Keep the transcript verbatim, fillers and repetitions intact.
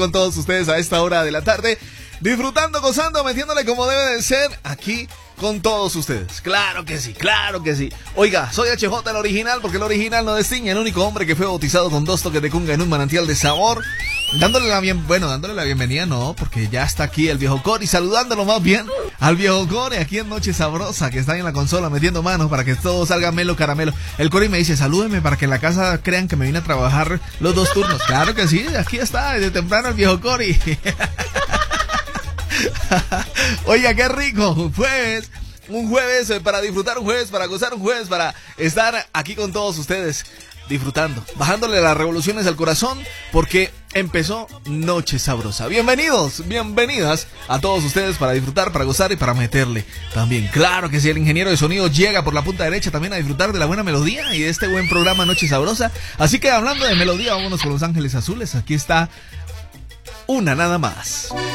con todos ustedes a esta hora de la tarde, disfrutando, gozando, metiéndole como debe de ser aquí con todos ustedes. Claro que sí, claro que sí. Oiga, soy H J el original, porque el original no distingue, el único hombre que fue bautizado con dos toques de cunga en un manantial de sabor. Dándole la bien, bueno, dándole la bienvenida, no, porque ya está aquí el viejo Cori, saludándolo más bien al viejo Cori aquí en Noche Sabrosa, que está ahí en la consola metiendo manos para que todo salga melo caramelo. El Cori me dice, salúdeme para que en la casa crean que me vine a trabajar los dos turnos. Claro que sí, aquí está, desde temprano el viejo Cori. Oiga, qué rico, un jueves, un jueves para disfrutar, un jueves para gozar, un jueves para estar aquí con todos ustedes, disfrutando, bajándole las revoluciones al corazón, porque empezó Noche Sabrosa. Bienvenidos, bienvenidas a todos ustedes para disfrutar, para gozar y para meterle también. Claro que sí, el ingeniero de sonido llega por la punta derecha también a disfrutar de la buena melodía y de este buen programa Noche Sabrosa. Así que hablando de melodía, vámonos con Los Ángeles Azules. Aquí está una nada más.